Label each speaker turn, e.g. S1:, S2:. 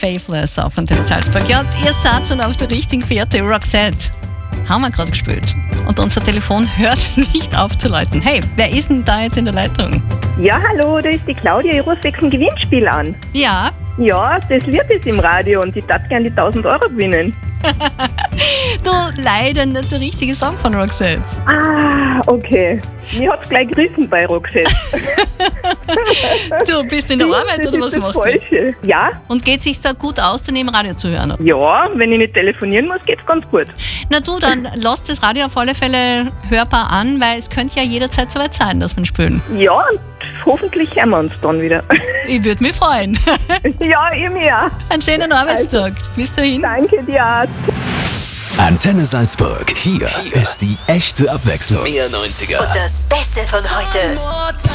S1: Faithless auf Antenne Salzburg. Ja, ihr seid schon auf der richtigen Fährte. Roxette haben wir gerade gespielt. Und unser Telefon hört nicht auf zu läuten. Hey, wer ist denn da jetzt in der Leitung?
S2: Ja, hallo, da ist die Claudia. Ich rufe wegen dem Gewinnspiel an.
S1: Ja.
S2: Ja, das Lied ist im Radio und ich darf gerne die 1000 Euro gewinnen.
S1: Du, leider nicht der richtige Song von Roxette.
S2: Ah, okay. Mir hat's gleich gerissen bei Roxette.
S1: Du bist in der Arbeit oder was machst du?
S2: Falsche. Ja,
S1: Und geht sich's da gut aus, dann im Radio zu hören?
S2: ja, wenn ich nicht telefonieren muss, geht's ganz gut.
S1: Na du, dann lass das Radio auf alle Fälle hörbar an, weil es könnte ja jederzeit soweit sein, dass wir spielen.
S2: Ja, und hoffentlich hören wir uns dann wieder.
S1: Ich würde mich freuen.
S2: Ja, ich mir.
S1: Einen schönen Arbeitstag. Bis dahin.
S2: Danke dir auch.
S3: Antenne Salzburg. Hier ist die echte Abwechslung. Mehr 90er.
S4: Und das Beste von heute.